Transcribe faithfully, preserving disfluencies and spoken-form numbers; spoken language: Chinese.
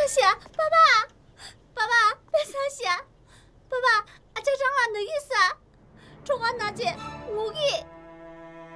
사시 봐봐 봐봐 배 사시 봐봐 아这张啊的意思中啊那姐无意